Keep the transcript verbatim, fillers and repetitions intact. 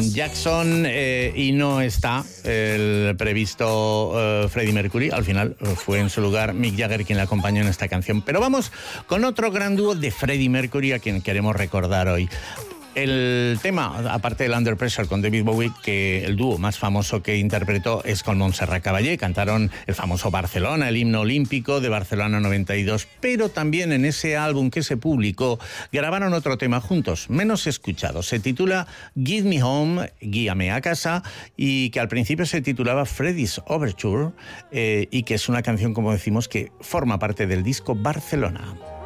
Jackson eh, y no está el previsto eh, Freddie Mercury. Al final eh, fue en su lugar Mick Jagger quien le acompañó en esta canción. Pero vamos con otro gran dúo de Freddie Mercury a quien queremos recordar hoy. El tema, aparte del Under Pressure con David Bowie, que el dúo más famoso que interpretó es con Montserrat Caballé. Cantaron el famoso Barcelona, el himno olímpico de Barcelona noventa y dos, pero también en ese álbum que se publicó grabaron otro tema juntos, menos escuchado. Se titula Give Me Home, Guíame a casa, y que al principio se titulaba Freddie's Overture, eh, y que es una canción, como decimos, que forma parte del disco Barcelona.